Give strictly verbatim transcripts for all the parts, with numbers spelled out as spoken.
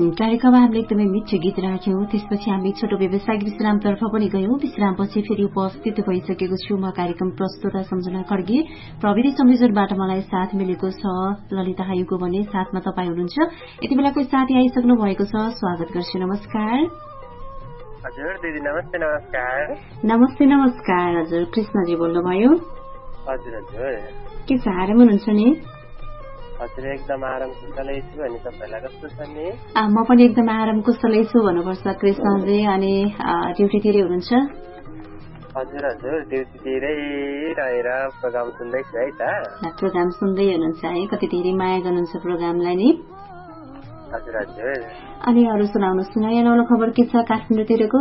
कार्यक्रममा हामीले एकदमै मिठो गीत राख्यौं। त्यसपछि हामी छोटो व्यावसायिक विश्रामतर्फ पनि गयौं। विश्रामपछि फेरि उपस्थित भइसकेको छु म कार्यक्रम प्रस्तुता सम्झना खड्गे। प्रविधि संयोजनबाट मलाई साथ मिलेको छ ललिता हायुको भने साथमा तपाईँ हुनुहुन्छ। यति बेला कोही साथी आइसक्नु भएको छ, स्वागत गर्छु। नमस्कार हजुर दिदी। नमस्ते नमस्कार। नमस्ते नमस्कार हजुर, कृष्णजी बोल्नुभयो। हजुर हजुर, के छ, आराम हुनुहुन्छ नि? हजुर एकदम आराम कुशलै छु। अनि तपाईँलाई कस्तो छ नि? म पनि एकदम आराम कुशलै छु भन्नुपर्छ कृष्णजी। अनि ड्युटीतिरै हुनुहुन्छ? हजुर हजुर, ड्युटीतिरै रहेर प्रोग्राम सुन्दैछु है त। प्रोग्राम सुन्दै हुनुहुन्छ है, कति धेरै माया गर्नुहुन्छ प्रोग्रामलाई नि। हजुर हजुर। अनि अरू सुनाउनुहोस्, नयाँ नौलो खबर के छ काठमाडौँतिरको?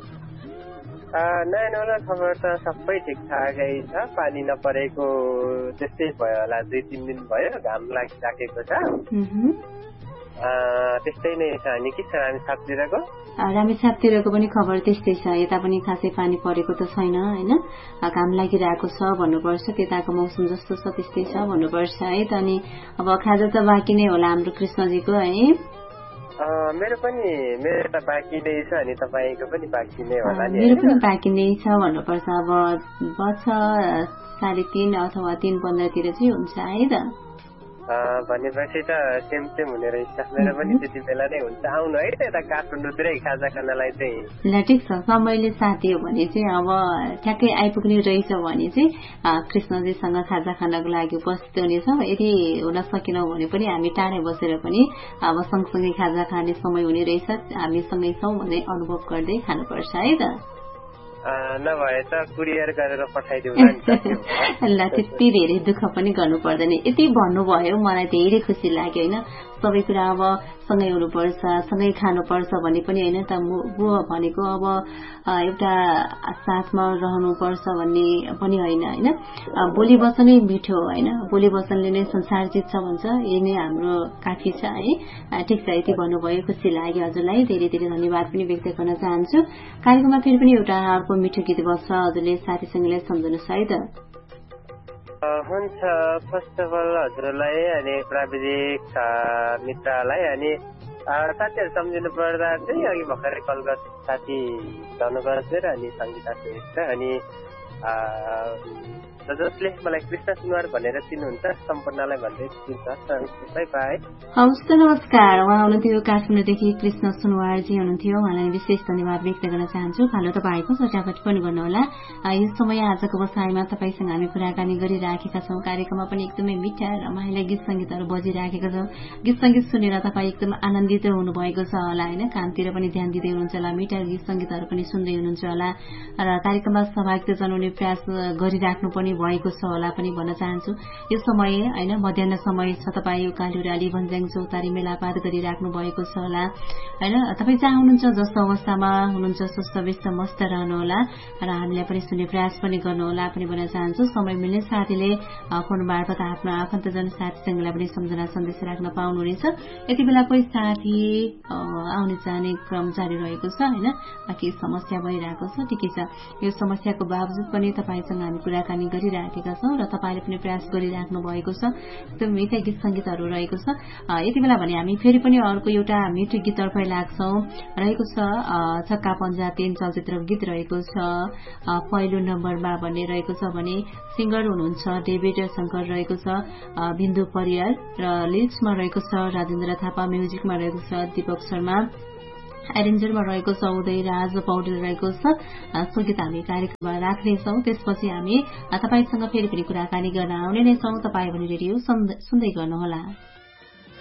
नयाँ नौलो खबर त सबै ठिकठाकै छ। पानी नपरेको त्यस्तै भयो होला, दुई तिन दिन भयो, घाम लागिराखेको छ। त्यस्तै नै छ। अनि के छ रामेछापतिरको? रामेछापतिरको पनि खबर त्यस्तै छ। यता पनि खासै पानी परेको त छैन होइन, घाम लागिरहेको छ भन्नुपर्छ। त्यताको मौसम जस्तो छ त्यस्तै छ भन्नुपर्छ है त। अनि अब खाजा त बाँकी नै होला हाम्रो कृष्णजीको है? मेरो पनि मेरो त बाँकी नै छ। अनि तपाईँको पनि बाँकी नै होला नि? मेरो पनि बाँकी नै छ भन्नुपर्छ। अब बच्छ साढे तीन अथवा तीन पन्ध्रतिर चाहिँ हुन्छ है त। भनेपछि त सेम सेम हुने रहेछ। मेरो पनि त्यति बेला नै हुन्छ। आउनु है त यता काठमाडौँतिरै खाजा खानलाई चाहिँ। ल ठिक छ, समयले साथी हो भने चाहिँ अब ठ्याक्कै आइपुग्ने रहेछ भने चाहिँ कृष्णजीसँग खाजा खानको लागि उपस्थित हुनेछौँ। यदि हुन सकेनौँ भने पनि हामी टाढै बसेर पनि अब सँगसँगै खाजा खाने समय हुने रहेछ। हामी सँगै छौँ भन्ने अनुभव गर्दै खानुपर्छ है त। नभए त कुरियर गरेर पठाइदिउँ ल, त्यति धेरै दुःख पनि गर्नु पर्दैन। यति भन्नुभयो मलाई धेरै खुसी लाग्यो होइन। सबै कुरा अब सँगै हुनुपर्छ, सँगै खानुपर्छ भन्ने पनि होइन त। बुवा भनेको अब एउटा साथमा रहनुपर्छ भन्ने पनि होइन होइन। बोली वचनै मिठो होइन, बोली वचनले नै संसार जित्छ भन्छ। यही नै हाम्रो काफी छ है। ठिक छ, यति भन्नुभयो, खुसी लाग्यो हजुरलाई। धेरै धेरै धन्यवाद पनि व्यक्त गर्न चाहन्छु। कार्यक्रममा फेरि पनि एउटा अर्को मिठो गीत बस्छ, हजुरले साथीसँगैलाई सम्झनुहोस् है त। हुन्छ, फर्स्ट अफ अल हजुरलाई अनि प्राविधिक मित्रलाई अनि साथीहरू सम्झिनु पर्दा चाहिँ अघि भर्खरै कल गर्छ साथी धनुबहादुर अनि सङ्गीता श्रेष्ठ अनि जसले मलाई कृष्ण सुनवार भनेर चिन्नुहुन्छ सम्पूर्णलाई भन्दै चिन्छ। By by. हवस् त, नमस्कार। उहाँ हुनुहुन्थ्यो काठमाडौँदेखि कृष्ण सुनवारजी हुनुहुन्थ्यो। उहाँलाई विशेष धन्यवाद व्यक्त गर्न चाहन्छु। खालो तपाईँको चटापट पनि गर्नुहोला। यो समय आजको बसाइमा तपाईँसँग हामी कुराकानी गरिराखेका छौँ। कार्यक्रममा पनि एकदमै मिठा रमाइला गीत सङ्गीतहरू बजिराखेका छौँ। गीत सङ्गीत सुनेर तपाईँ एकदम आनन्दित हुनुभएको छ होला होइन। कामतिर पनि ध्यान दिँदै हुनुहुन्छ होला, मिठा गीत सङ्गीतहरू पनि सुन्दै हुनुहुन्छ होला र कार्यक्रममा सहभागिता जनाउने प्रयास गरिराख्नु पनि भएको छ होला पनि भन्न चाहन्छु। यो समय होइन, मध्याह समय छ, तपाईँ कालुराली भन्ज्याङ चौतारी मेलापात गरिराख्नु भएको छ होला होइन। तपाईँ जहाँ हुनुहुन्छ, जस्तो अवस्थामा हुनुहुन्छ, स्वस्थ व्यस्त मस्त रहनुहोला र हामीलाई पनि सुन्ने प्रयास पनि गर्नुहोला पनि भन्न चाहन्छु। समय मिल्ने साथीले फोन मार्फत आफ्नो आफन्तजन साथीसँगलाई पनि सम्झना सन्देश राख्न पाउनुहुनेछ। यति बेला कोही साथी आउने जाने क्रम जारी रहेको छ होइन, केही समस्या भइरहेको छ। ठिकै छ, यो समस्याको बावजुद पनि तपाईँसँग हामी कुराकानी गरिराखेका छौँ र तपाईँले पनि प्रयास गरिराख्नु भएको छ। एकदम मिठा गीत सङ्गीतहरू रहेको छ। यति बेला भने हामी फेरि पनि अर्को एउटा मिठो गीततर्फै लाग्छौँ। रहेको छ छक्का पन्जा तीन चलचित्रको गीत रहेको छ। पहिलो नम्बरमा भन्ने रहेको छ भने सिङ्गर हुनुहुन्छ डेभिड शङ्कर रहेको छ, बिन्दु परियार र लिरिक्समा रहेको छ राजेन्द्र थापा, म्युजिकमा रहेको छ दीपक शर्मा, एरेन्जरमा रहेको छ उदय राज पौडेल रहेको छ। सो गीत हामी कार्यक्रममा राख्नेछौँ। त्यसपछि हामी तपाईँसँग फेरि पनि कुराकानी गर्न आउने नै छौँ। तपाईँ भने रेडियो सुन्दै गर्नुहोला।